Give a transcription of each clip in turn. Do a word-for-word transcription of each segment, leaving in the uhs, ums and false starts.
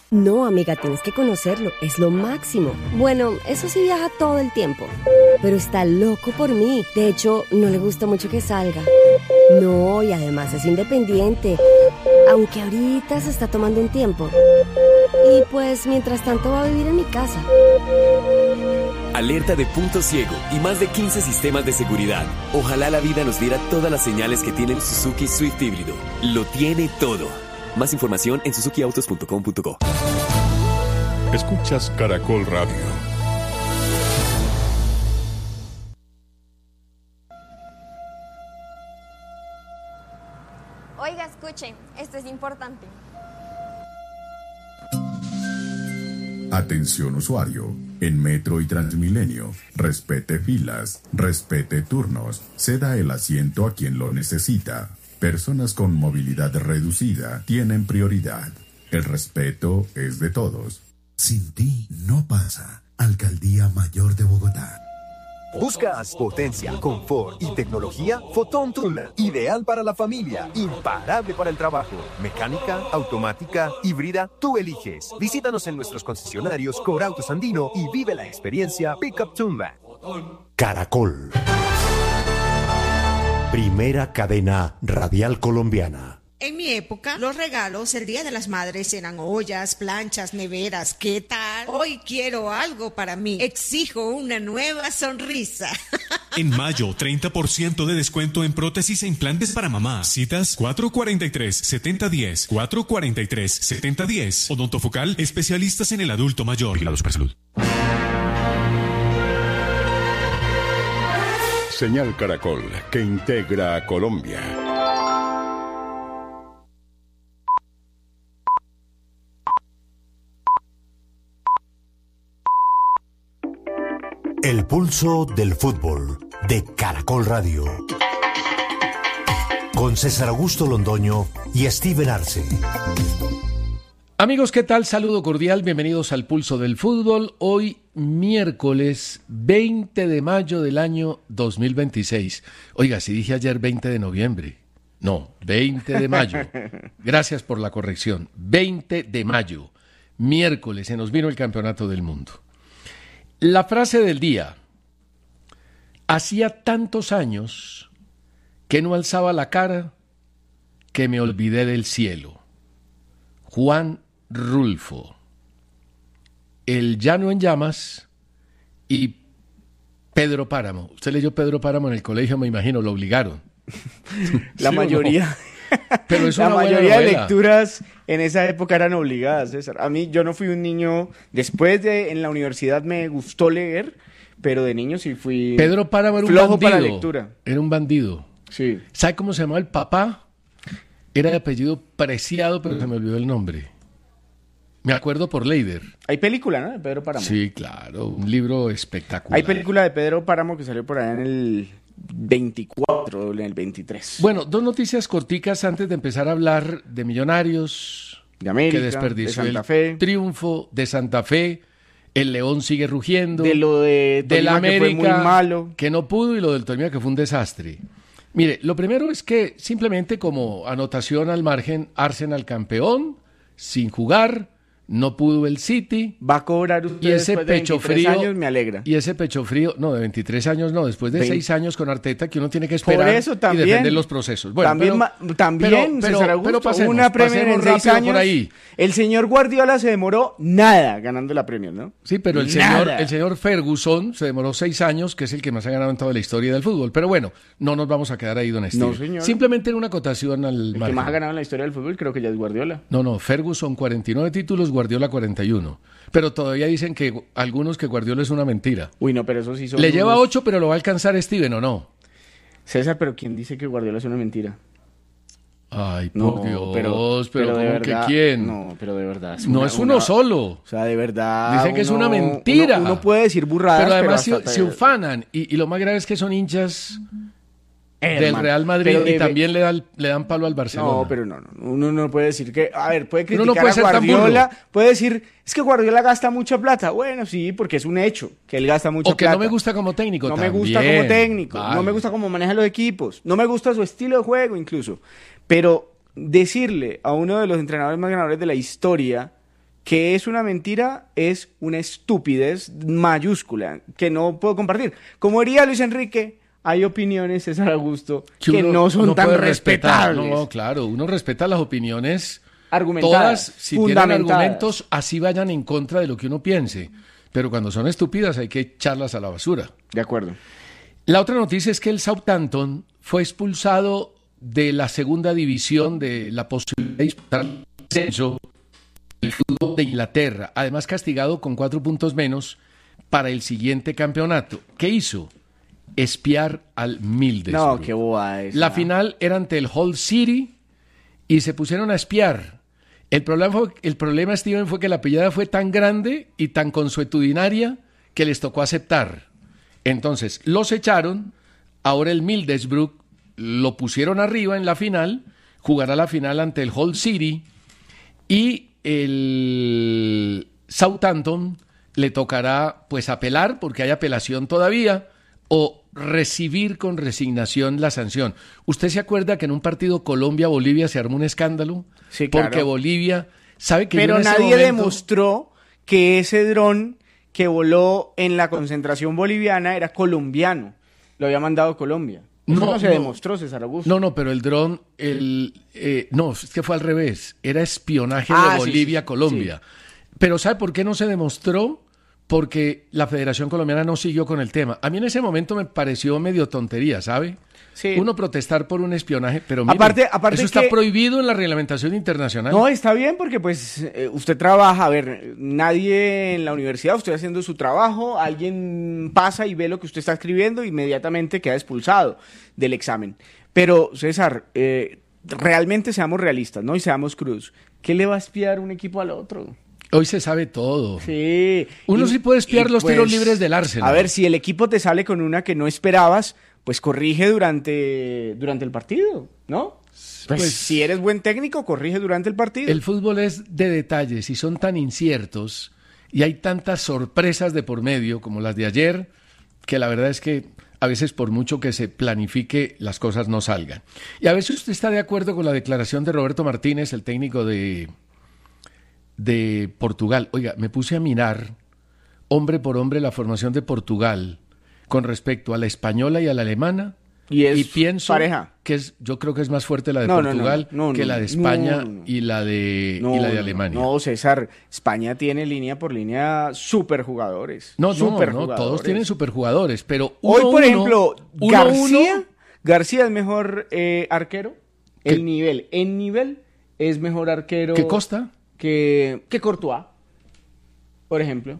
No, amiga, tienes que conocerlo. Es lo máximo. Bueno, eso sí viaja todo el tiempo. Pero está loco por mí. De hecho, no le gusta mucho que salga. No, y además es independiente. Aunque ahorita se está tomando un tiempo. Y pues, mientras tanto va a vivir en mi casa. Alerta de punto ciego y más de quince sistemas de seguridad. Ojalá la vida nos diera todas las señales que tiene el Suzuki Swift híbrido. Lo tiene todo. Más información en suzuki autos punto com punto co. Escuchas Caracol Radio. Oiga, escuchen, esto es importante. Atención usuario, en Metro y Transmilenio, respete filas, respete turnos, ceda el asiento a quien lo necesita. Personas con movilidad reducida tienen prioridad. El respeto es de todos. Sin ti no pasa. Alcaldía Mayor de Bogotá. ¿Buscas potencia, confort y tecnología? Fotón Tuna, ideal para la familia, imparable para el trabajo. Mecánica, automática, híbrida, tú eliges. Visítanos en nuestros concesionarios Corautos Andino y vive la experiencia Pickup Tuna. Caracol. Primera cadena radial colombiana. En mi época, los regalos el Día de las Madres eran ollas, planchas, neveras. ¿Qué tal? Hoy quiero algo para mí. Exijo una nueva sonrisa. En mayo, treinta por ciento de descuento en prótesis e implantes para mamá. Citas cuatro cuatro tres, siete cero uno cero, cuatro cuatro tres, siete cero uno cero. Odontofocal, especialistas en el adulto mayor. Vigilados para salud. Señal Caracol, que integra a Colombia. El pulso del fútbol de Caracol Radio. Con César Augusto Londoño y Steven Arce. Amigos, ¿qué tal? Saludo cordial, bienvenidos al Pulso del Fútbol. Hoy miércoles veinte de mayo del año dos mil veintiséis. Oiga, si dije ayer veinte de noviembre. No, veinte de mayo. Gracias por la corrección. veinte de mayo, miércoles, se nos vino el Campeonato del Mundo. La frase del día. Hacía tantos años que no alzaba la cara que me olvidé del cielo. Juan Rulfo. El Llano en Llamas y Pedro Páramo. Usted leyó Pedro Páramo en el colegio, me imagino, lo obligaron. La ¿Sí mayoría. No? Pero es la una buena mayoría de novela. lecturas en esa época eran obligadas, César. A mí, yo no fui un niño, después de en la universidad me gustó leer, pero de niño sí fui Pedro Páramo era un flojo bandido. para la lectura. Era un bandido. Sí. ¿Sabe cómo se llamaba el papá? Era de apellido Preciado, pero se me olvidó el nombre. Me acuerdo por Leider. Hay película, ¿no? De Pedro Páramo. Sí, claro, un libro espectacular. Hay película de Pedro Páramo que salió por allá en el veinticuatro, en el veintitrés. Bueno, dos noticias corticas antes de empezar a hablar de Millonarios, de América, que desperdició de Santa el Fe. triunfo de Santa Fe, el León sigue rugiendo, de lo de de la Tolima, América, que fue muy malo, que no pudo, y lo del Tolima, que fue un desastre. Mire, lo primero es que simplemente como anotación al margen, Arsenal campeón, sin jugar, no pudo el City. Va a cobrar usted y ese después de pecho veintitrés frío, años, me alegra. Y ese pecho frío, no, de veintitrés años no, después de Vein... seis años con Arteta, que uno tiene que esperar por eso también, y defender los procesos. Bueno, también, pero, también pero, pero, César Augusto, pero pasemos, una Premier en seis años. Por ahí. El señor Guardiola se demoró nada ganando la Premier, ¿no? Sí, pero el nada. señor, el señor Ferguson se demoró seis años, que es el que más ha ganado en toda la historia del fútbol. Pero bueno, no nos vamos a quedar ahí, don Steve. No, señor. Simplemente en una acotación al El margen. que más ha ganado en la historia del fútbol creo que ya es Guardiola. No, no, Ferguson cuarenta y nueve títulos, Guardiola cuarenta y uno. Pero todavía dicen que algunos que Guardiola es una mentira. Uy, no, pero eso sí son Le unos... lleva ocho, pero lo va a alcanzar Steven, ¿o no? César, pero ¿quién dice que Guardiola es una mentira? Ay, por no, Dios, pero, pero, pero de ¿cómo verdad, que quién? No, pero de verdad. Es no una, es uno una, solo. O sea, de verdad. Dicen que uno, es una mentira. Uno, uno puede decir burradas, pero además pero se, se ufanan. Y, y lo más grave es que son hinchas del Herman, Real Madrid y de... también le dan, le dan palo al Barcelona. No, pero no, no, uno no puede decir que, a ver, puede criticar no puede a Guardiola, ser puede decir, es que Guardiola gasta mucha plata. Bueno, sí, porque es un hecho, que él gasta mucha plata. O que plata. no me gusta como técnico No también. me gusta como técnico, vale. no me gusta cómo maneja los equipos, no me gusta su estilo de juego incluso. Pero decirle a uno de los entrenadores más ganadores de la historia que es una mentira, es una estupidez mayúscula que no puedo compartir. Como diría Luis Enrique, hay opiniones, César Augusto, que, que uno, no son tan respetables. Respetar. No, claro, uno respeta las opiniones argumentadas, todas, si tienen argumentos, así vayan en contra de lo que uno piense. Pero cuando son estúpidas hay que echarlas a la basura. De acuerdo. La otra noticia es que el Southampton fue expulsado de la segunda división, de la posibilidad de disputar el ascenso del fútbol de Inglaterra. Además castigado con cuatro puntos menos para el siguiente campeonato. ¿Qué hizo? Espiar al Middlesbrough. No, qué boba esa. La final era ante el Hull City y se pusieron a espiar. El problema, fue, el problema, Steven, fue que la pillada fue tan grande y tan consuetudinaria que les tocó aceptar. Entonces, los echaron, ahora el Middlesbrough lo pusieron arriba en la final, jugará la final ante el Hull City y el Southampton le tocará pues apelar, porque hay apelación todavía, o recibir con resignación la sanción. ¿Usted se acuerda que en un partido Colombia-Bolivia se armó un escándalo? Sí, claro. Porque Bolivia sabe que... Pero en ese nadie momento... demostró que ese dron que voló en la concentración boliviana era colombiano. Lo había mandado Colombia. Eso no, no se no, demostró, César Augusto. No, no, pero el dron, el, eh, no, es que fue al revés. Era espionaje ah, de Bolivia a sí, sí, Colombia. Sí. Pero ¿sabe por qué no se demostró? Porque la Federación Colombiana no siguió con el tema. A mí en ese momento me pareció medio tontería, ¿sabe? Sí. Uno protestar por un espionaje, pero mire, aparte, aparte eso está que... prohibido en la reglamentación internacional. No, está bien porque pues eh, usted trabaja, a ver, nadie en la universidad, usted haciendo su trabajo, alguien pasa y ve lo que usted está escribiendo e inmediatamente queda expulsado del examen. Pero, César, eh, realmente seamos realistas, ¿no? Y seamos crudos. ¿Qué le va a espiar un equipo al otro? Hoy se sabe todo. Sí. Uno y, sí puede espiar los pues, tiros libres del Arsenal. A ver, si el equipo te sale con una que no esperabas, pues corrige durante, durante el partido, ¿no? Pues, pues si eres buen técnico, corrige durante el partido. El fútbol es de detalles y son tan inciertos y hay tantas sorpresas de por medio como las de ayer, que la verdad es que a veces por mucho que se planifique, las cosas no salgan. Y a veces usted está de acuerdo con la declaración de Roberto Martínez, el técnico de... de Portugal. Oiga, me puse a mirar hombre por hombre la formación de Portugal con respecto a la española y a la alemana y, es y pienso pareja. que es, yo creo que es más fuerte la de no, Portugal no, no, no, que no, la de España no, no, no. y la de no, y la de no, Alemania. No, César, España tiene línea por línea superjugadores. No, super no, no, todos tienen superjugadores, pero uno, hoy por uno, ejemplo uno, García, uno, García es mejor eh, arquero. ¿Qué? El nivel, en nivel es mejor arquero. ¿Qué Costa? Que, que Courtois, por ejemplo.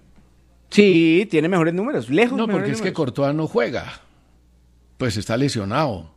Sí, tiene mejores números, lejos. No, porque números. es que Courtois no juega. Pues está lesionado.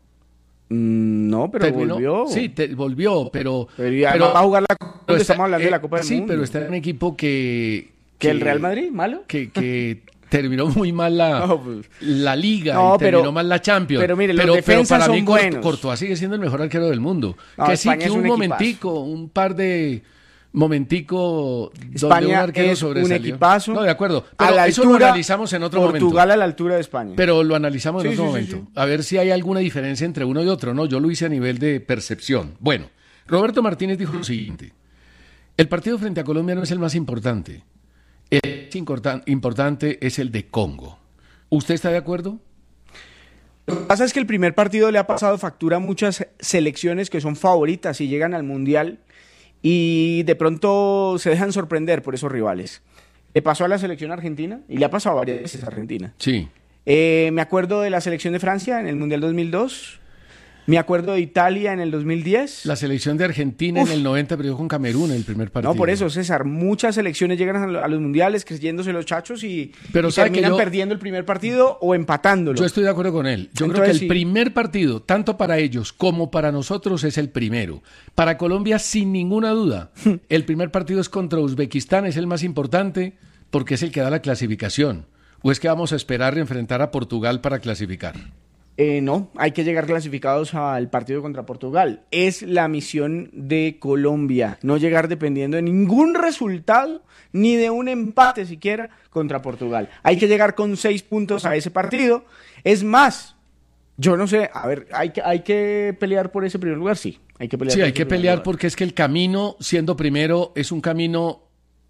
Mm, no, pero Terminó, volvió. Sí, te, volvió, pero... Pero ya pero, no va a jugar la Copa, está, estamos hablando eh, de la Copa del sí, Mundo. Sí, pero está en un equipo que... ¿Que el Real Madrid? ¿Malo? Que, que terminó muy mal la, no, pues, la Liga no, y terminó pero, mal la Champions. Pero mire, pero, los defensas pero para son mí buenos. Courtois sigue siendo el mejor arquero del mundo. No, que España sí, que es un, un momentico, equipazo. un par de... momentico España donde un arquero es sobresalió. un equipazo. No, de acuerdo. Pero a la eso altura, lo analizamos en otro Portugal momento. Portugal a la altura de España. Pero lo analizamos en sí, otro sí, momento. Sí, sí. A ver si hay alguna diferencia entre uno y otro. No, yo lo hice a nivel de percepción. Bueno, Roberto Martínez dijo lo siguiente. El partido frente a Colombia no es el más importante. El más importante es el de Congo. ¿Usted está de acuerdo? Lo que pasa es que el primer partido le ha pasado factura a muchas selecciones que son favoritas y llegan al Mundial y de pronto se dejan sorprender por esos rivales. Le pasó a la selección argentina y le ha pasado varias veces a Argentina. Sí. Eh, me acuerdo de la selección de Francia en el Mundial dos mil dos. Me acuerdo de Italia en el dos mil diez. La selección de Argentina Uf. en el noventa perdió con Camerún en el primer partido. No, por eso, César, muchas selecciones llegan a los mundiales creyéndose los chachos y, Pero y sabe terminan que yo, perdiendo el primer partido o empatándolo. Yo estoy de acuerdo con él. Yo Entonces, creo que el sí. primer partido, tanto para ellos como para nosotros, es el primero. Para Colombia, sin ninguna duda, el primer partido es contra Uzbekistán, es el más importante porque es el que da la clasificación. ¿O es que vamos a esperar enfrentar a Portugal para clasificar? Eh, no, hay que llegar clasificados al partido contra Portugal. Es la misión de Colombia, no llegar dependiendo de ningún resultado, ni de un empate siquiera contra Portugal. Hay que llegar con seis puntos a ese partido. Es más, yo no sé, a ver, ¿hay que, hay que pelear por ese primer lugar? Sí, hay que pelear. Sí, por hay ese que primer pelear lugar. porque es que el camino, siendo primero, es un camino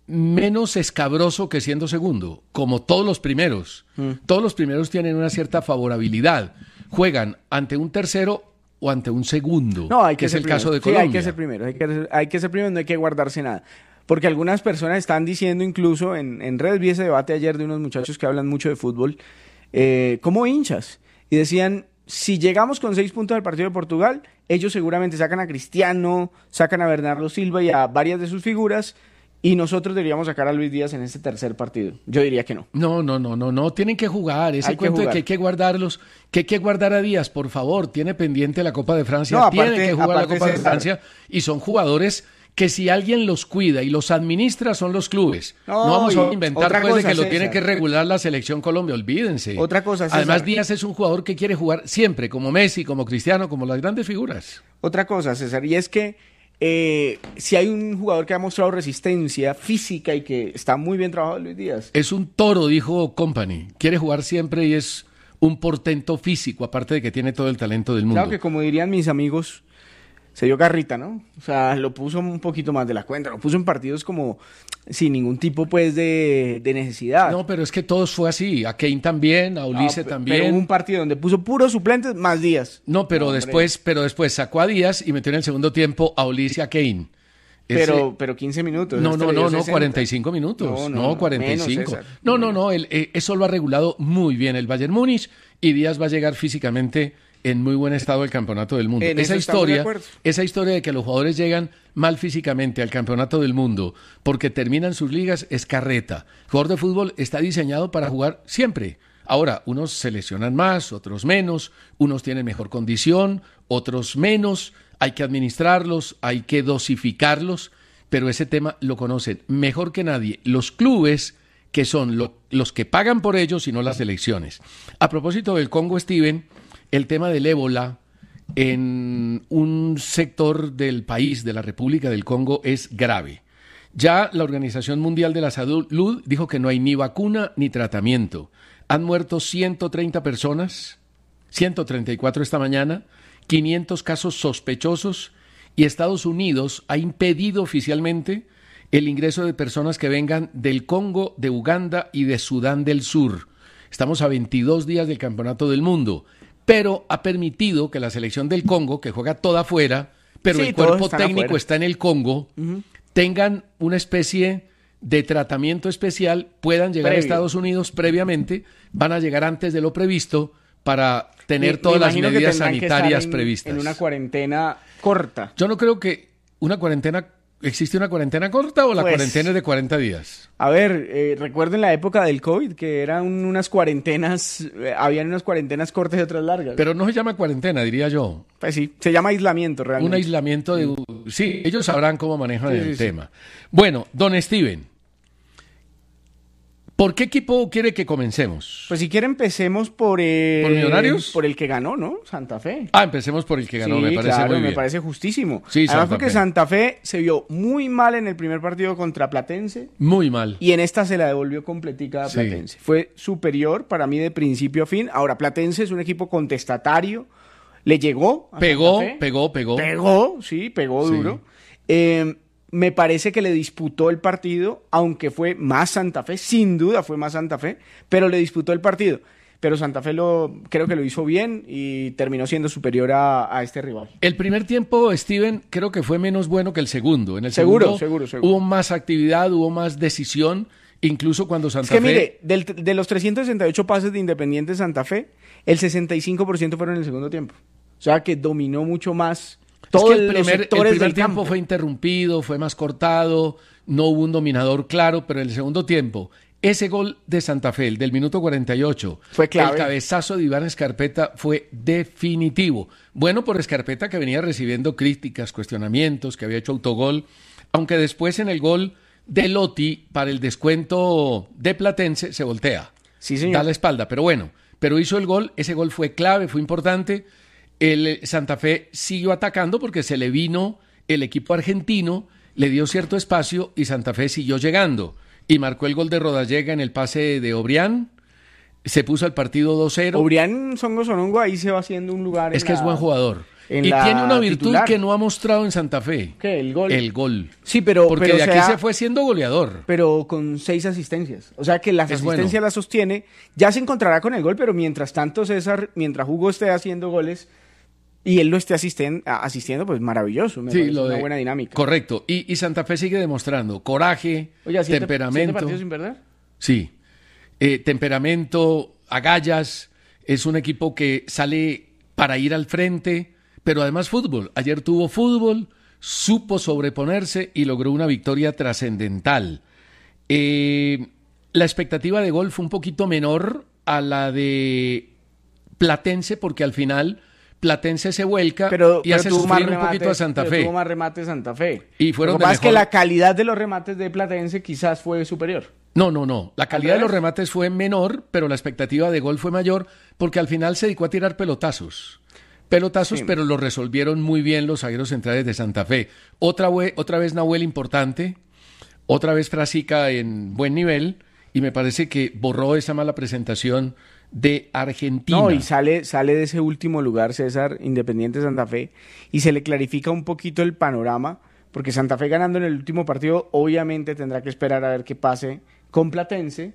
menos escabroso que siendo segundo, como todos los primeros. Mm. Todos los primeros tienen una cierta favorabilidad. Juegan ante un tercero o ante un segundo, no, hay que, que es el primero. caso de sí, Colombia. Hay que ser primero, hay que, hay que ser primero, no hay que guardarse nada. Porque algunas personas están diciendo, incluso en, en redes, vi ese debate ayer de unos muchachos que hablan mucho de fútbol, eh, como hinchas, y decían, si llegamos con seis puntos al partido de Portugal, ellos seguramente sacan a Cristiano, sacan a Bernardo Silva y a varias de sus figuras, y nosotros deberíamos sacar a Luis Díaz en este tercer partido. Yo diría que no. No, no, no, no, no. Tienen que jugar. Ese hay cuento que jugar. de que hay que guardarlos, que hay que guardar a Díaz, por favor. Tiene pendiente la Copa de Francia, no, aparte, tiene que jugar la Copa César, de Francia, y son jugadores que si alguien los cuida y los administra son los clubes. No, no vamos a inventar pues, cosa, de que César. Lo tiene que regular la selección Colombia, olvídense. Otra cosa, César. Además, Díaz es un jugador que quiere jugar siempre, como Messi, como Cristiano, como las grandes figuras. Otra cosa, César, y es que Eh, si hay un jugador que ha mostrado resistencia física y que está muy bien trabajado, Luis Díaz. Es un toro, dijo Company. Quiere jugar siempre y es un portento físico, aparte de que tiene todo el talento del mundo. Claro que, como dirían mis amigos, se dio garrita, ¿no? O sea, lo puso un poquito más de la cuenta, lo puso en partidos como sin ningún tipo, pues, de, de necesidad. No, pero es que todos fue así. A Kane también, a Ulises no, también. Pero hubo un partido donde puso puros suplentes más Díaz. No, pero no, después, pero después sacó a Díaz y metió en el segundo tiempo a Ulises y a Kane. Ese... Pero, pero quince minutos. No, no, no, no, cuarenta y cinco minutos. No, no, no cuarenta y cinco. Menos, no, no, no, el, eh, eso lo ha regulado muy bien el Bayern Múnich y Díaz va a llegar físicamente en muy buen estado al campeonato del mundo. En esa eso historia, esa historia de que los jugadores llegan mal físicamente al campeonato del mundo porque terminan sus ligas es carreta. El jugador de fútbol está diseñado para jugar siempre. Ahora, unos se lesionan más, otros menos, unos tienen mejor condición, otros menos, hay que administrarlos, hay que dosificarlos, pero ese tema lo conocen mejor que nadie los clubes, que son lo, los que pagan por ellos y no las selecciones. A propósito del Congo, Steven, el tema del ébola en un sector del país, de la República del Congo, es grave. Ya la Organización Mundial de la Salud dijo que no hay ni vacuna ni tratamiento. Han muerto ciento treinta personas, ciento treinta y cuatro esta mañana, quinientos casos sospechosos, y Estados Unidos ha impedido oficialmente el ingreso de personas que vengan del Congo, de Uganda y de Sudán del Sur. Estamos a veintidós días del Campeonato del Mundo, pero ha permitido que la selección del Congo, que juega toda afuera, pero sí, el cuerpo técnico afuera. Está en el Congo, uh-huh. tengan una especie de tratamiento especial, puedan llegar Previo. a Estados Unidos previamente, van a llegar antes de lo previsto para tener me, todas me las medidas sanitarias en, previstas. En una cuarentena corta. Yo no creo que una cuarentena... ¿Existe una cuarentena corta o la pues, cuarentena es de cuarenta días? A ver, eh, recuerden la época del COVID, que eran unas cuarentenas, eh, habían unas cuarentenas cortas y otras largas. Pero no se llama cuarentena, diría yo. Pues sí, se llama aislamiento realmente. Un aislamiento de... Sí, ellos sabrán cómo manejan sí, el sí, tema. Sí. Bueno, don Steven, ¿por qué equipo quiere que comencemos? Pues si quiere empecemos por el... ¿Por Millonarios? Por el que ganó, ¿no? Santa Fe. Ah, empecemos por el que ganó, sí, me parece claro, muy bien. me parece justísimo. Sí, Además Santa porque Fe. Santa Fe se vio muy mal en el primer partido contra Platense. Muy mal. Y en esta se la devolvió completica a Platense. Sí. Fue superior para mí de principio a fin. Ahora, Platense es un equipo contestatario. Le llegó a Pegó, Santa Fe. pegó, pegó. Pegó, sí, pegó sí. duro. Eh... Me parece que le disputó el partido, aunque fue más Santa Fe, sin duda fue más Santa Fe, pero le disputó el partido. Pero Santa Fe lo, creo que lo hizo bien y terminó siendo superior a, a este rival. El primer tiempo, Steven, creo que fue menos bueno que el segundo. En el seguro, segundo seguro, seguro. Hubo más actividad, hubo más decisión, incluso cuando Santa es que, Fe... mire, del, de los trescientos sesenta y ocho pases de Independiente Santa Fe, el sesenta y cinco por ciento fueron en el segundo tiempo. O sea que dominó mucho más... Todo es que el primer, el primer tiempo campo. fue interrumpido, fue más cortado, no hubo un dominador claro, pero en el segundo tiempo, ese gol de Santa Fe, el del minuto cuarenta y ocho, fue clave. El cabezazo de Iván Escarpeta fue definitivo. Bueno por Escarpeta, que venía recibiendo críticas, cuestionamientos, que había hecho autogol, aunque después en el gol de Lotti para el descuento de Platense se voltea, sí, señor. Da la espalda, pero bueno, pero hizo el gol, ese gol fue clave, fue importante. El Santa Fe siguió atacando porque se le vino el equipo argentino, le dio cierto espacio y Santa Fe siguió llegando y marcó el gol de Rodallega en el pase de Obrián, se puso al partido dos cero. Obrián Songo Sonongo ahí se va haciendo un lugar. Es que la... es buen jugador. en y la tiene una virtud titular. que no ha mostrado en Santa Fe. ¿Qué? El gol. El gol. Sí, pero... Porque pero de aquí sea, se fue siendo goleador. Pero con seis asistencias. O sea que las Es asistencias bueno. las sostiene. Ya se encontrará con el gol, pero mientras tanto, César, mientras Hugo esté haciendo goles y él lo esté asisten, asistiendo, pues maravilloso. Me Sí, parece lo una de- buena dinámica. Correcto. Y, y Santa Fe sigue demostrando coraje, Oye, ¿siete, temperamento. ¿siete partidos sin perder? Sí. Eh, temperamento, agallas. Es un equipo que sale para ir al frente, pero además fútbol. Ayer tuvo fútbol, supo sobreponerse y logró una victoria trascendental. Eh, la expectativa de gol fue un poquito menor a la de Platense, porque al final Platense se vuelca Pero, y pero hace tuvo más sufrir un remates, poquito a Santa pero Fe. tuvo más remates Santa Fe. Y fueron Lo que de pasa es que mejor- la calidad de los remates de Platense quizás fue superior. No, no, no. La calidad de revés? los remates fue menor, pero la expectativa de gol fue mayor, porque al final se dedicó a tirar pelotazos. Pelotazos, Sí. pero lo resolvieron muy bien los zagueros centrales de Santa Fe. Otra, we- otra vez Nahuel importante, otra vez Frasica en buen nivel, y me parece que borró esa mala presentación de Argentina. No, y sale, sale de ese último lugar, César, Independiente Santa Fe, y se le clarifica un poquito el panorama, porque Santa Fe ganando en el último partido, obviamente tendrá que esperar a ver qué pase con Platense.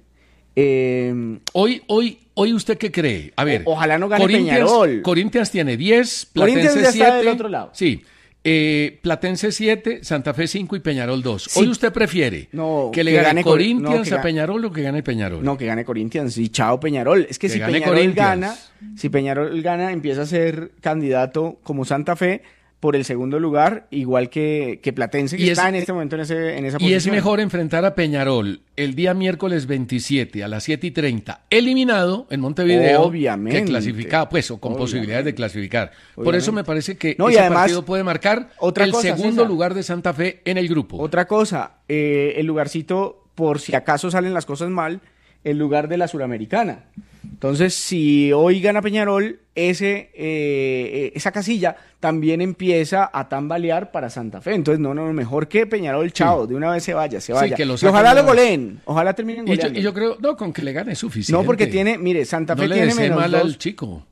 Eh, Hoy, hoy, hoy, ¿usted qué cree? A ver, O- ojalá no gane Corinthians, Peñarol. Corinthians tiene diez, Corinthians Platense ya está siete. del otro lado. Sí. Eh, Platense siete, Santa Fe cinco y Peñarol dos. Sí. Hoy usted prefiere No, que le que gane, gane Cor- Corinthians no, que a ga- Peñarol o que gane Peñarol. no, que gane Corinthians y chao Peñarol. Es que, Que si gane Peñarol Corinthians. gana, si Peñarol gana, empieza a ser candidato como Santa Fe por el segundo lugar, igual que, que Platense, que Y está es- en este momento en, ese, en esa Y posición. es mejor enfrentar a Peñarol el día miércoles veintisiete a las siete y treinta, eliminado en Montevideo, Obviamente. que clasificado, pues, o con Obviamente. posibilidades de clasificar. Por Obviamente. eso me parece que No, y ese además, partido puede marcar otra el cosa, segundo César. lugar de Santa Fe en el grupo. Otra cosa, eh, el lugarcito, por si acaso salen las cosas mal, el lugar de la Suramericana. Entonces, si hoy gana Peñarol, ese, eh, esa casilla también empieza a tambalear para Santa Fe. Entonces, no, no, mejor que Peñarol, chao, de una vez se vaya, se Sí, vaya. que lo y saquen ojalá de lo una vez. goleen, ojalá terminen Y yo, goleando. y yo creo, no, con que le gane es suficiente. No, porque tiene, mire, Santa Fe no le tiene desee menos mal dos. al chico.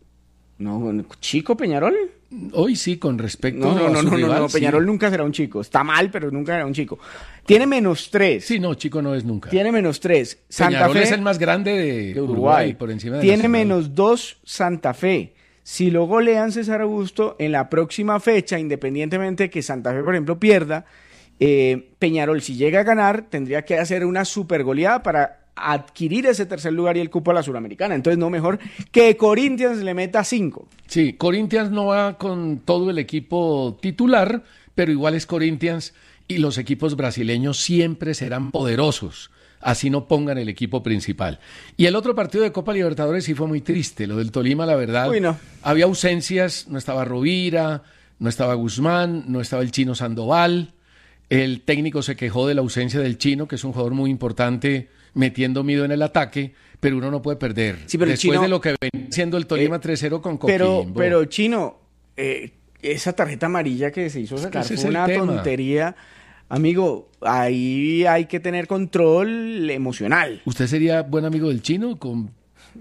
No, chico Peñarol. Hoy sí, con respecto No, no, a no, su no, no, rival, no, sí. Peñarol nunca será un chico. Está mal, pero nunca será un chico. Tiene menos tres. Sí, no, chico no es nunca. Tiene menos tres. Santa Peñarol Fe es el más grande de, de Uruguay, Uruguay. por encima de Tiene Nacional. menos dos Santa Fe. Si lo golean César Augusto en la próxima fecha, independientemente de que Santa Fe, por ejemplo, pierda, eh, Peñarol, si llega a ganar, tendría que hacer una super goleada para adquirir ese tercer lugar y el cupo a la Suramericana. Entonces, no mejor que Corinthians le meta cinco. Sí, Corinthians no va con todo el equipo titular, pero igual es Corinthians y los equipos brasileños siempre serán poderosos, así no pongan el equipo principal. Y el otro partido de Copa Libertadores sí fue muy triste, lo del Tolima, la verdad. Uy, no. Había ausencias, no estaba Rovira, no estaba Guzmán, no estaba el Chino Sandoval. El técnico se quejó de la ausencia del Chino, que es un jugador muy importante metiendo miedo en el ataque, pero uno no puede perder. Sí, pero el Después Chino- de lo que ven siendo el Tolima Eh, tres cero con Coquimbo. Pero, pero Chino, eh, esa tarjeta amarilla que se hizo sacar ese es fue el una tema. tontería. Amigo, ahí hay que tener control emocional. ¿Usted sería buen amigo del Chino? ¿Com-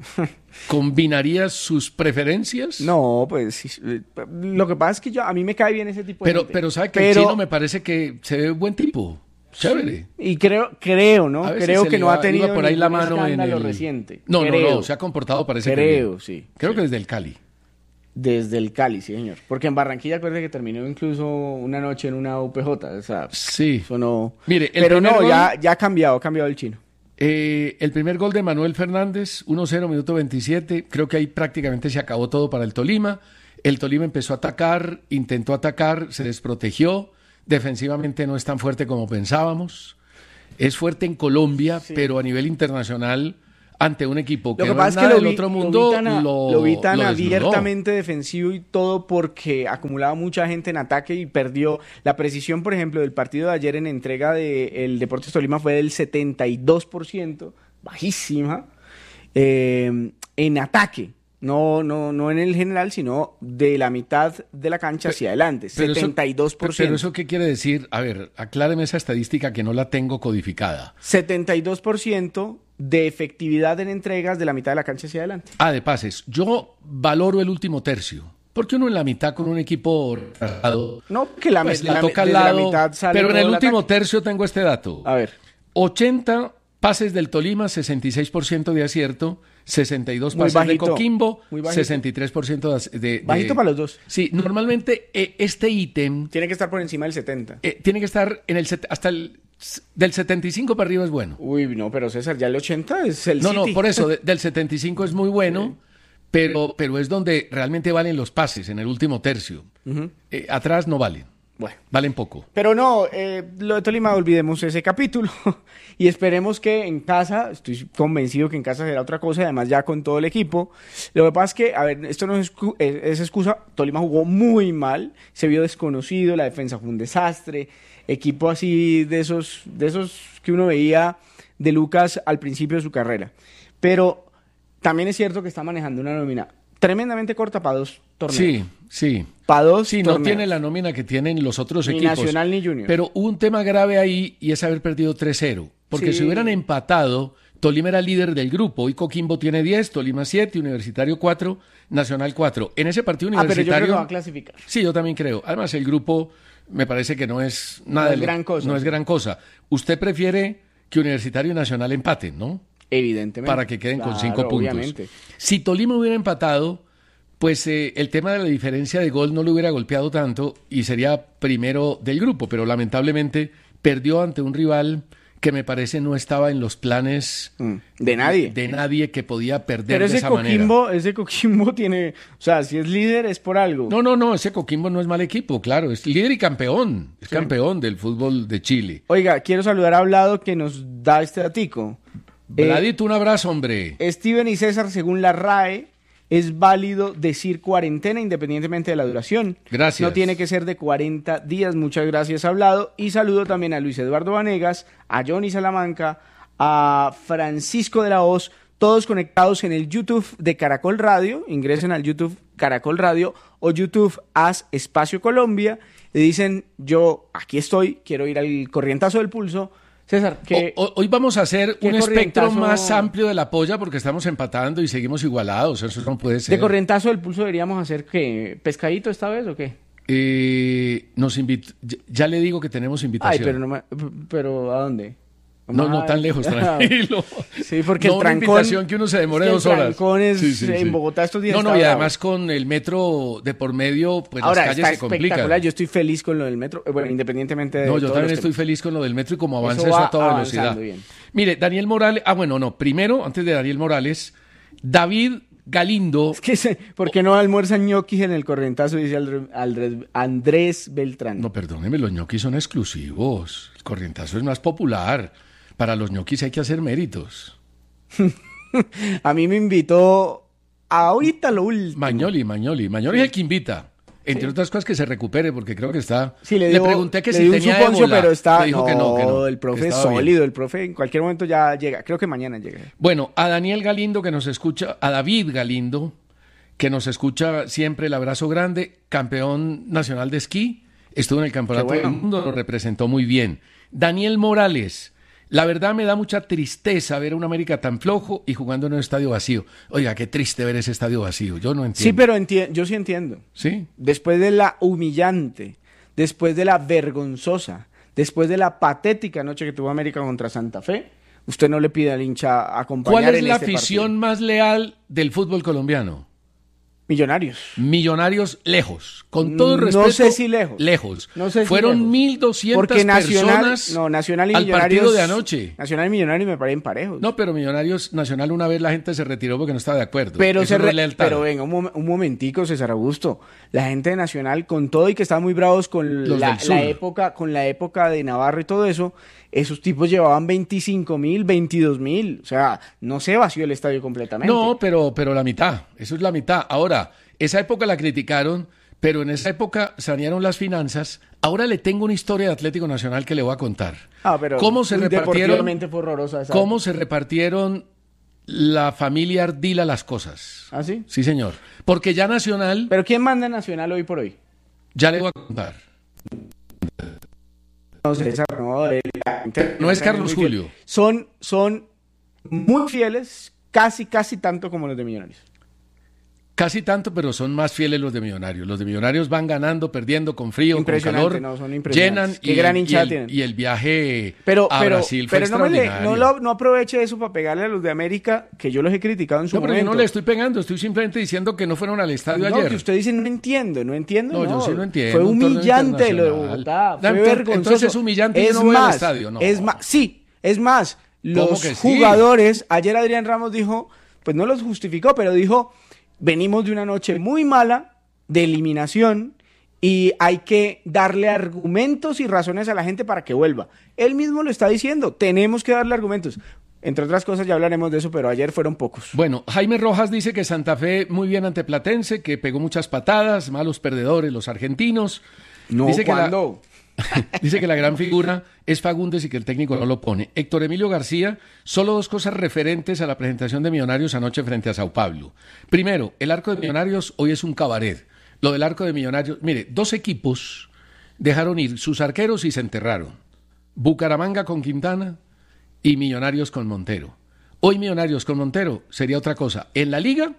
¿Combinaría sus preferencias? No, pues sí, eh, lo que pasa es que yo, a mí me cae bien ese tipo de Pero, gente. pero sabe que el Pero- Chino me parece que se ve buen tipo. Chévere. Y creo, creo, ¿no? A veces Creo se que le no iba- ha tenido iba por ahí la ningún mano en escándalo el... reciente. No, no, Creo. no, se ha comportado, parece que Creo, bien. sí. Creo sí. que desde el Cali. Desde el Cali, sí, señor. Porque en Barranquilla, acuérdate que terminó incluso una noche en una U P J. O sea, Sí. eso no... Mire, el Pero primer no, gol- ya, ya ha cambiado, ha cambiado el Chino. Eh, el primer gol de Manuel Fernández, uno cero, minuto veintisiete. Creo que ahí prácticamente se acabó todo para el Tolima. El Tolima empezó a atacar, intentó atacar, se desprotegió. Defensivamente no es tan fuerte como pensábamos. Es fuerte en Colombia, pero a nivel internacional, ante un equipo que, Lo que no pasa es es que nada lo del vi, otro lo mundo, vi tan, a- lo, lo vi tan lo desnudó. abiertamente defensivo y todo porque acumulaba mucha gente en ataque y perdió. La precisión, por ejemplo, del partido de ayer en entrega del Deportes Tolima fue del setenta y dos por ciento, bajísima, eh, en ataque. No, no, no en el general, sino de la mitad de la cancha hacia adelante, Pero eso- setenta y dos por ciento. Pero eso qué quiere decir, a ver, acláreme esa estadística que no la tengo codificada. setenta y dos por ciento de efectividad en entregas de la mitad de la cancha hacia adelante. Ah, de pases. Yo valoro el último tercio, porque uno en la mitad con un equipo retrasado, no, que la, pues, la, le toca al la lado, mitad sale pero en el todo último ataque. tercio tengo este dato. A ver. ochenta pases del Tolima, sesenta y seis por ciento de acierto, sesenta y dos Muy pases bajito, de Coquimbo, muy bajito. sesenta y tres por ciento de, de, de... Bajito para los dos. Sí, normalmente eh, este ítem... Tiene que estar por encima del setenta. Eh, tiene que estar en el set, hasta el... Del setenta y cinco para arriba es bueno. Uy, no, pero César, ya el ochenta es el No, City. no, por eso, de, del setenta y cinco es muy bueno, sí. pero, pero es donde realmente valen los pases, en el último tercio. Uh-huh. Eh, atrás no valen. Bueno. Valen poco. Pero no, eh, lo de Tolima, olvidemos ese capítulo y esperemos que en casa, estoy convencido que en casa será otra cosa, además ya con todo el equipo. Lo que pasa es que, a ver, esto no es, es, es excusa, Tolima jugó muy mal, se vio desconocido, la defensa fue un desastre, equipo así de esos, de esos que uno veía de Lucas al principio de su carrera. Pero también es cierto que está manejando una nómina tremendamente corta para dos torneos. Sí, sí. Para dos Sí, torneos. no tiene la nómina que tienen los otros ni equipos. Ni Nacional ni Junior. Pero hubo un tema grave ahí y es haber perdido tres cero. Porque sí. si hubieran empatado, Tolima era líder del grupo. Hoy Coquimbo tiene diez, Tolima siete, Universitario cuatro, Nacional cuatro. En ese partido universitario... Ah, pero yo creo que va a clasificar. Sí, yo también creo. Además, el grupo me parece que no es nada... No es de gran cosa. No es gran cosa. Usted prefiere que Universitario y Nacional empaten, ¿no? Evidentemente. Para que queden claro, con cinco puntos. Obviamente. Si Tolima hubiera empatado, pues eh, el tema de la diferencia de gol no lo hubiera golpeado tanto y sería primero del grupo, pero lamentablemente perdió ante un rival que me parece no estaba en los planes mm, de nadie. De, de nadie que podía perder pero ese de esa Coquimbo, manera. Ese Coquimbo tiene, o sea, si es líder es por algo. No, no, no, ese Coquimbo no es mal equipo, claro, es líder y campeón, es sí. campeón del fútbol de Chile. Oiga, quiero saludar a Hablado que nos da este datico. Vladito, eh, un abrazo, hombre. Steven y César, según la R A E, es válido decir cuarentena independientemente de la duración. Gracias. No tiene que ser de cuarenta días. Muchas gracias, Hablado. Y saludo también a Luis Eduardo Vanegas, a Johnny Salamanca, a Francisco de la Hoz, todos conectados en el YouTube de Caracol Radio. Ingresen al YouTube Caracol Radio o YouTube Haz Espacio Colombia. Y dicen, yo aquí estoy, quiero ir al corrientazo del pulso. César, que o, o, hoy vamos a hacer un espectro más amplio de la polla porque estamos empatando y seguimos igualados. Eso no puede ser. De corrientazo del pulso deberíamos hacer ¿qué? ¿Pescadito esta vez o qué? Eh, nos invit... Ya le digo que tenemos invitación. Ay, pero no me... pero ¿a dónde? No, no tan lejos, tranquilo. Sí, porque no el trancón... una invitación que uno se demore es que dos horas. El trancón es sí, sí, en sí. Bogotá estos días. No, no, y bravo. además con el metro de por medio, pues Ahora, las calles está se complican. Espectacular. Yo estoy feliz con lo del metro, bueno, independientemente de No, yo todos también los estoy temas. feliz con lo del metro y como avanza eso, eso a toda avanzando velocidad. Bien. Mire, Daniel Morales... Ah, bueno, no. Primero, antes de Daniel Morales, David Galindo... Es que se, ¿por qué no almuerzan ñoquis en el corrientazo? Dice Andrés, Andrés Beltrán. No, perdóneme, los ñoquis son exclusivos. El corrientazo es más popular. Para los ñoquis hay que hacer méritos. A mí me invitó ahorita lo último. Magnoli, Magnoli. Magnoli sí. es el que invita. Entre sí. otras cosas que se recupere, porque creo que está... Sí, le, le dio, pregunté que le si dio tenía un suponcio, ébola. pero está... Le dijo no, que no, que no. el profe que es sólido. Bien. El profe en cualquier momento ya llega. Creo que mañana llega. Bueno, a Daniel Galindo que nos escucha, a David Galindo, que nos escucha siempre, el abrazo grande, campeón nacional de esquí, estuvo en el campeonato bueno. del mundo, lo representó muy bien. Daniel Morales... La verdad me da mucha tristeza ver a un América tan flojo y jugando en un estadio vacío. Oiga, qué triste ver ese estadio vacío. Yo no entiendo. Sí, pero enti- yo sí entiendo. ¿Sí? Después de la humillante, después de la vergonzosa, después de la patética noche que tuvo América contra Santa Fe, usted no le pide al hincha acompañar ¿Cuál es en la este afición partido? más leal del fútbol colombiano? Millonarios. Millonarios lejos. Con todo el respeto. No sé si lejos. Lejos. No sé si Fueron mil doscientas personas no, Nacional y al Millonarios, partido de anoche. Nacional y Millonarios me parecen parejos. No, pero Millonarios Nacional una vez la gente se retiró porque no estaba de acuerdo. Pero, Eso se no re- es lealtad. pero venga, un, mom- un momentico, César Augusto. La gente de Nacional, con todo y que estaban muy bravos con Los la, del sur. la época, con la época de Navarro y todo eso, esos tipos llevaban veinticinco mil, veintidós mil. O sea, no se vació el estadio completamente. No, pero, pero la mitad. Eso es la mitad. Ahora, esa época la criticaron, pero en esa época sanearon las finanzas. Ahora le tengo una historia de Atlético Nacional que le voy a contar. Ah, pero ¿Cómo se repartieron? Fue horrorosa esa ¿Cómo época. se repartieron la familia Ardila las cosas? ¿Ah, sí? Sí, señor. Porque ya Nacional... ¿Pero quién manda en Nacional hoy por hoy? Ya le voy a contar. No, César, no, el- No es Carlos muy fiel. Julio. Son, son muy fieles, casi, casi tanto como los de Millonarios. Casi tanto, pero son más fieles los de Millonarios. Los de Millonarios van ganando, perdiendo, con frío, con calor, no, son llenan Qué y, gran y, hinchada el, tienen. y el viaje pero, a pero, Brasil fue pero no, me le, extraordinario. no, lo, no aproveche eso para pegarle a los de América, que yo los he criticado en su no, pero momento. yo no le estoy pegando, estoy simplemente diciendo que no fueron al estadio no, ayer. Que usted dice no entiendo, no entiendo. No, no. yo sí lo entiendo. Fue un humillante lo de Bogotá, fue entonces, vergonzoso. Entonces es humillante es y yo no voy más, al estadio, ¿no? Es más, sí, es más, los que sí? jugadores, ayer Adrián Ramos dijo, pues no los justificó, pero dijo, venimos de una noche muy mala, de eliminación, y hay que darle argumentos y razones a la gente para que vuelva. Él mismo lo está diciendo, tenemos que darle argumentos. Entre otras cosas, ya hablaremos de eso, pero ayer fueron pocos. Bueno, Jaime Rojas dice que Santa Fe muy bien ante Platense, que pegó muchas patadas, malos perdedores los argentinos. No, dice ¿cuándo? Que la, dice que la gran figura es Fagundes y que el técnico no lo pone. Héctor Emilio García, solo dos cosas referentes a la presentación de Millonarios anoche frente a Sao Paulo. Primero, el arco de Millonarios hoy es un cabaret. Lo del arco de Millonarios, mire, dos equipos dejaron ir sus arqueros y se enterraron. Bucaramanga con Quintana y Millonarios con Montero. Hoy Millonarios con Montero sería otra cosa. En la Liga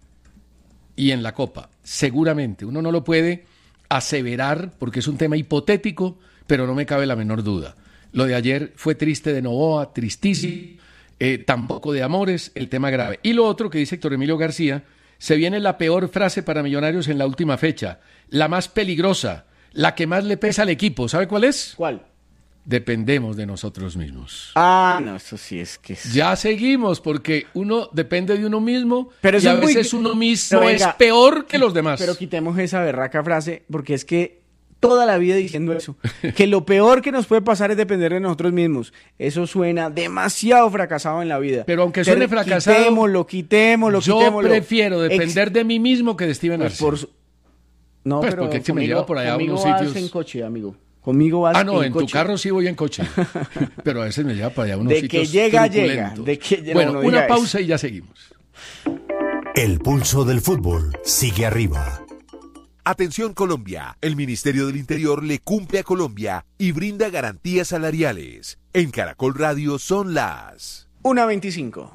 y en la Copa, seguramente. Uno no lo puede aseverar porque es un tema hipotético, pero no me cabe la menor duda. Lo de ayer fue triste de Novoa, tristísimo, eh, tampoco de Amores, el tema grave. Y lo otro que dice Héctor Emilio García, se viene la peor frase para Millonarios en la última fecha, la más peligrosa, la que más le pesa al equipo. ¿Sabe cuál es? ¿Cuál? Dependemos de nosotros mismos. Ah, no, eso sí es que... Es... Ya seguimos, porque uno depende de uno mismo, pero y a muy... veces uno mismo venga, es peor que los demás. Pero quitemos esa berraca frase, porque es que toda la vida diciendo eso, que lo peor que nos puede pasar es depender de nosotros mismos. Eso suena demasiado fracasado en la vida. Pero aunque suene Ter fracasado, quitémoslo, quitémoslo, yo quitémoslo. prefiero depender Ex... de mí mismo que de Steven pues Arce. Por... No, pues pero porque es que conmigo, me lleva por allá a unos vas sitios. En coche, amigo. Conmigo vas Ah, no, en, en coche. tu carro sí voy en coche. Pero a veces me lleva para allá a unos de sitios que llega, truculentos. llega. De que llega. Bueno, no, una pausa eso. Y ya seguimos. El pulso del fútbol sigue arriba. Atención Colombia, el Ministerio del Interior le cumple a Colombia y brinda garantías salariales. En Caracol Radio son las una veinticinco.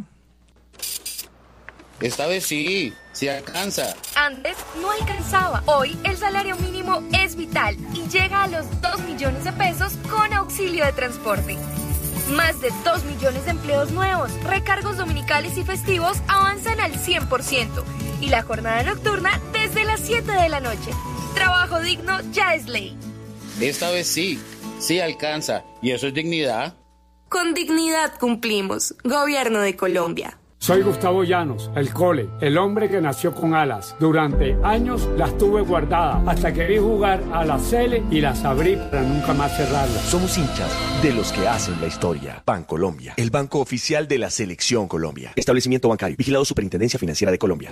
Esta vez sí, sí alcanza. Antes no alcanzaba. Hoy el salario mínimo es vital y llega a los dos millones de pesos con auxilio de transporte. Más de dos millones de empleos nuevos, recargos dominicales y festivos avanzan al cien por ciento y la jornada nocturna desde las siete de la noche. Trabajo digno ya es ley. Esta vez sí, sí alcanza. ¿Y eso es dignidad? Con dignidad cumplimos. Gobierno de Colombia. Soy Gustavo Llanos, el Cole, el hombre que nació con alas. Durante años las tuve guardadas hasta que vi jugar a la Cele y las abrí para nunca más cerrarlas. Somos hinchas de los que hacen la historia. Bancolombia, el banco oficial de la Selección Colombia. Establecimiento bancario, vigilado Superintendencia Financiera de Colombia.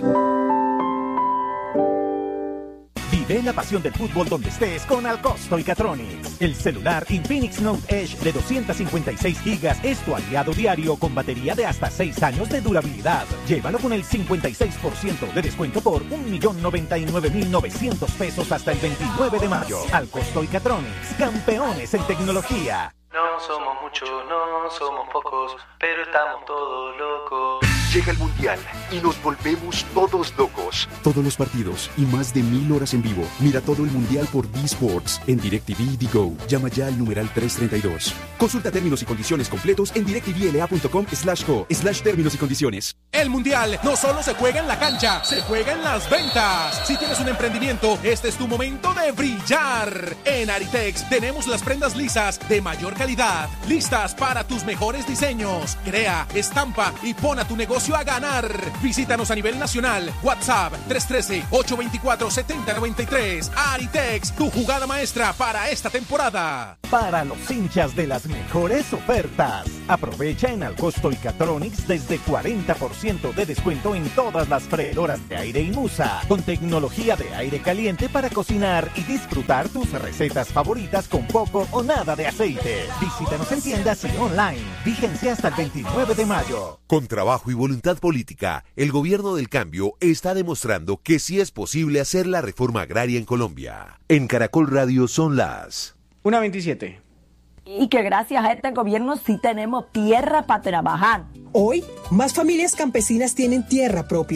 Vive la pasión del fútbol donde estés con Alcosto y Catronics. El celular Infinix Note Edge de doscientos cincuenta y seis gigas es tu aliado diario con batería de hasta seis años de durabilidad. Llévalo con el cincuenta y seis por ciento de descuento por un millón noventa y nueve mil novecientos pesos hasta el veintinueve de mayo. Alcosto y Catronics, campeones en tecnología. No somos muchos, no somos pocos, pero estamos todos locos. Llega el Mundial y nos volvemos todos locos. Todos los partidos y más de mil horas en vivo. Mira todo el Mundial por D Sports en DirecTV y Digo. Llama ya al numeral trescientos treinta y dos. Consulta términos y condiciones completos en directvla.com slash co slash términos y condiciones. El Mundial no solo se juega en la cancha, se juega en las ventas. Si tienes un emprendimiento, este es tu momento de brillar. En Aritex tenemos las prendas lisas de mayor calidad, listas para tus mejores diseños. Crea, estampa y pon a tu negocio a ganar. Visítanos a nivel nacional. WhatsApp tres uno tres, ocho dos cuatro, siete cero nueve tres. Aritex, tu jugada maestra para esta temporada. Para los hinchas de las mejores ofertas. Aprovecha en Alcosto y Catronics desde cuarenta por ciento de descuento en todas las freidoras de aire y Musa, con tecnología de aire caliente para cocinar y disfrutar tus recetas favoritas con poco o nada de aceite. Visítanos en tiendas y online. Vigencia hasta el veintinueve de mayo. Con trabajo y voluntad política, el gobierno del cambio está demostrando que sí es posible hacer la reforma agraria en Colombia. En Caracol Radio son las una veintisiete. Y que gracias a este gobierno sí tenemos tierra para trabajar. Hoy, más familias campesinas tienen tierra propia.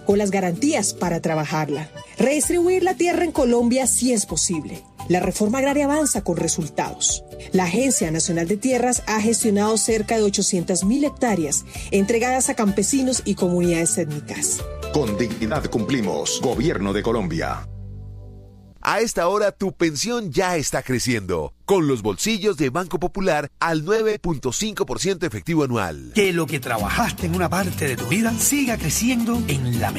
con las garantías para trabajarla. Redistribuir la tierra en Colombia sí es posible. La reforma agraria avanza con resultados. La Agencia Nacional de Tierras ha gestionado cerca de ochocientas mil hectáreas entregadas a campesinos y comunidades étnicas. Con dignidad cumplimos. Gobierno de Colombia. A esta hora tu pensión ya está creciendo, con los bolsillos de Banco Popular al nueve punto cinco por ciento efectivo anual. Que lo que trabajaste en una parte de tu vida siga creciendo en la